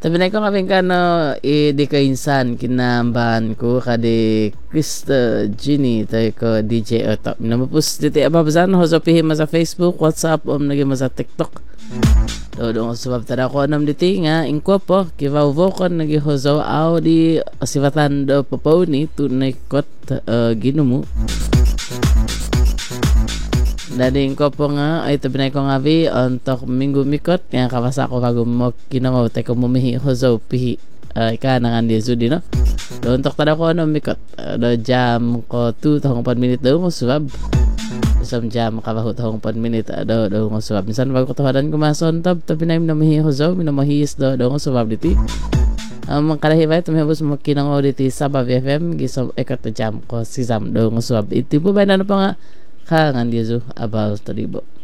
Tapi na ko kaming kano di ka insan kinambahan ko kadi Krista Ginny tayo ko DJ Otto. Minamapus dito ababasan ho sa pihima sa Facebook, WhatsApp naging sa TikTok. Doon ko subab tada ko anam diti nga ingko po kivaw vokon nagi hozo aw di sifatan do poponi tunay kot ginumu. Dading ko po nga ay tabinay ko nga vi untuk minggu mikot nga kabasa ko bago mo kinangaw tay ko mumihi hozo pihi ika nangan di zudi no do untuk tada ko no mikot do jam ko 2 tahong 4 minute do mo subab isang jam kabahut tahong 4 minute do mo subab minsan bago tawadan ko mason tab tabinay na mihi hozo minamahis do mo subab diti kalahi ba tumebus mo kinangaw diti sa FM gisom ekat jam ko si jam do mo subab iti po ba na pa nga kangan Yesu abal talibo.